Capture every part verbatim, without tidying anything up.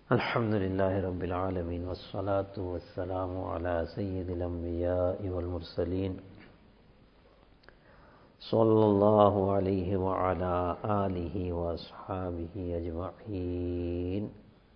الحمد لله رب العالمين والصلاة والسلام على سيد الأنبياء والمرسلين صلى الله عليه وعلى آله وأصحابه أجمعين.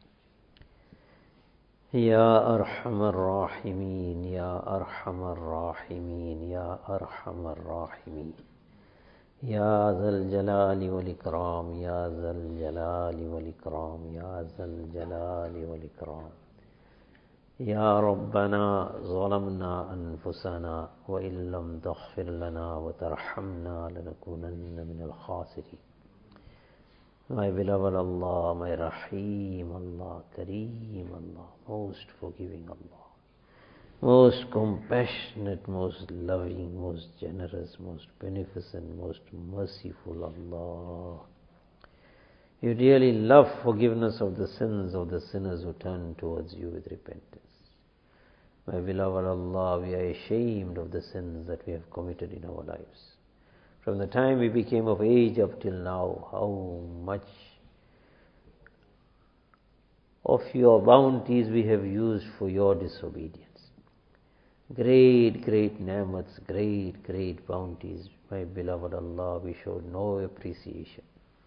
يا أرحم الراحمين يا أرحم الراحمين يا أرحم الراحمين يا ذا الجلال والإكرام يا ذا الجلال والإكرام يا ذا الجلال والإكرام. يا ربنا ظلمنا أنفسنا وإن لم تغفر لنا وترحمنا لنكونن من الخاسرين. My beloved Allah, my Rahim Allah, Kareem Allah, most forgiving Allah, most compassionate, most loving, most generous, most beneficent, most merciful Allah. You really love forgiveness of the sins of the sinners who turn towards you with repentance. My beloved Allah, we are ashamed of the sins that we have committed in our lives. From the time we became of age up till now, how much of your bounties we have used for your disobedience. Great, great ni'mats, great, great bounties. My beloved Allah, we showed no appreciation.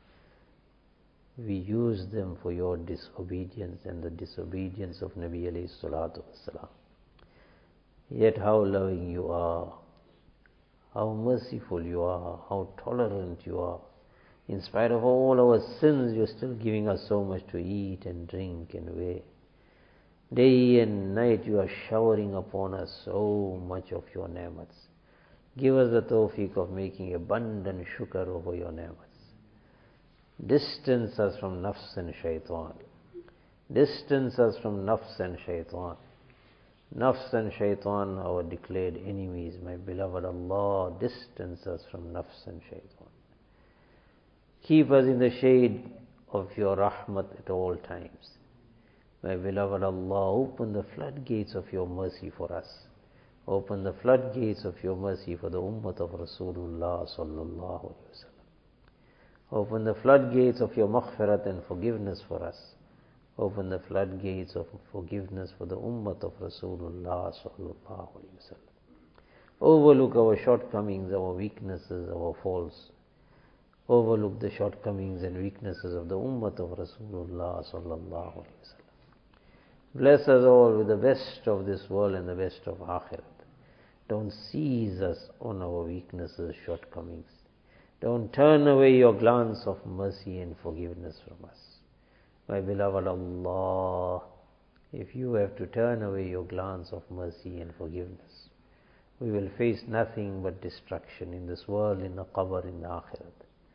We used them for your disobedience and the disobedience of Nabi alayhi salatu wasalam. Yet how loving you are, how merciful you are, how tolerant you are. In spite of all our sins, you are still giving us so much to eat and drink and wear. Day and night you are showering upon us so much of your ni'mats. Give us the tawfiq of making abundant shukr over your ni'mats. Distance us from nafs and shaitan. Distance us from nafs and shaitan. Nafs and shaitan, our declared enemies. My beloved Allah, distance us from nafs and shaitan. Keep us in the shade of your rahmat at all times. My beloved Allah, open the floodgates of your mercy for us. Open the floodgates of your mercy for the ummah of Rasulullah sallallahu alaihi wasallam. Open the floodgates of your maghfirat and forgiveness for us. Open the floodgates of forgiveness for the ummah of Rasulullah sallallahu alaihi wasallam. Overlook our shortcomings, our weaknesses, our faults. Overlook the shortcomings and weaknesses of the ummah of Rasulullah sallallahu alaihi wasallam. Bless us all with the best of this world and the best of Akhirat. Don't seize us on our weaknesses, shortcomings. Don't turn away your glance of mercy and forgiveness from us. My beloved Allah, if you have to turn away your glance of mercy and forgiveness, we will face nothing but destruction in this world, in the qabr, in the Akhirat.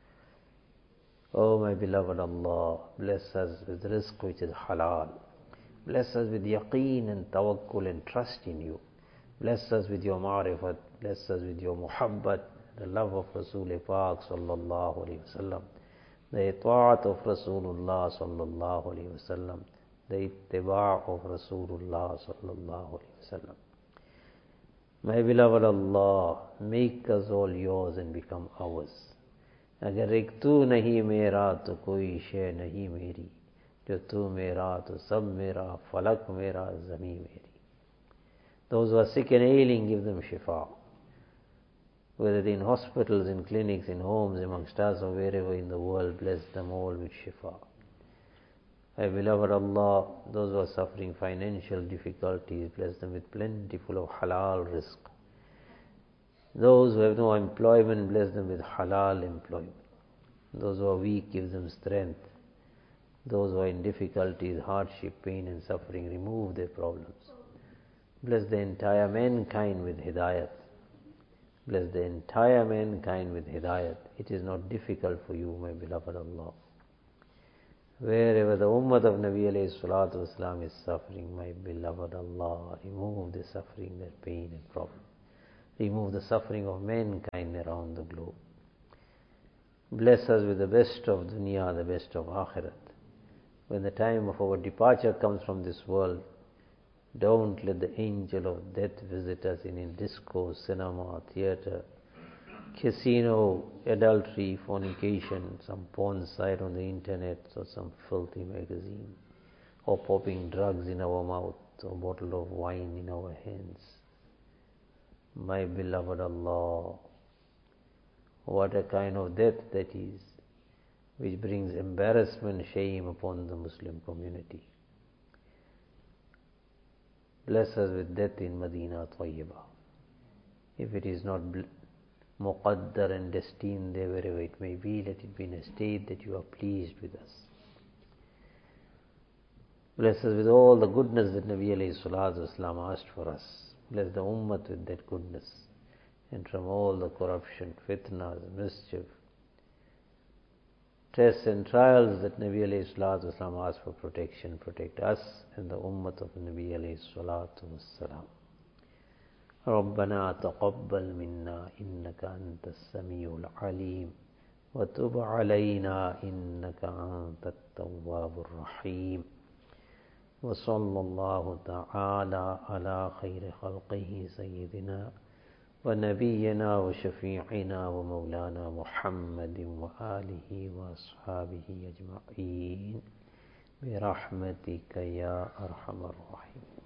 Oh my beloved Allah, bless us with rizq which is halal. Bless us with yaqeen and tawakkul and trust in you. Bless us with your ma'rifat. Bless us with your muhabbat, the love of Rasul Pak sallallahu alayhi wasallam, the ita'at of Rasulullah sallallahu alayhi wasallam, the ittiba' of Rasulullah sallallahu alayhi wasallam. My beloved Allah, make us all yours and become ours. Agar ek tu nahi mera to koi shay nahi meri. Jo tu mera to sab mera, falak mera, zami meri. Those who are sick and ailing, give them shifa. Whether in hospitals, in clinics, in homes, amongst us or wherever in the world, bless them all with shifa. My beloved Allah, those who are suffering financial difficulties, bless them with plentiful of halal rizq. Those who have no employment, bless them with halal employment. Those who are weak, give them strength. Those who are in difficulties, hardship, pain and suffering, remove their problems. Bless the entire mankind with hidayat. Bless the entire mankind with hidayat. It is not difficult for you, my beloved Allah. Wherever the ummah of Nabi alayhi salatu wasalam is suffering, my beloved Allah, remove the suffering, their pain and problem. Remove the suffering of mankind around the globe. Bless us with the best of dunya, the best of akhirat. When the time of our departure comes from this world, don't let the angel of death visit us in a disco, cinema, theater, casino, adultery, fornication, some porn site on the internet or some filthy magazine. or popping drugs in our mouth, or a bottle of wine in our hands. My beloved Allah, what a kind of death that is, which brings embarrassment, shame upon the Muslim community. Bless us with death in Medina Tayyibah. If it is not muqaddar and destined there, wherever it may be, let it be in a state that you are pleased with us. Bless us with all the goodness that Nabi alayhi salatu wasalam asked for us. Bless the ummah with that goodness, and from all the corruption, fitnas, mischief, tests and trials that Nabi alayhi salatu wasalam asked for protection. Protect us and the ummah of Nabi alayhi salatu wasalam. ربنا تقبل منا إنك أنت السميع العليم وتب علينا إنك أنت التواب الرحيم وصلى الله تعالى على خير خلقه سيدنا ونبينا وشفيعنا ومولانا محمد وآله وأصحابه أجمعين برحمتك يا أرحم الراحمين.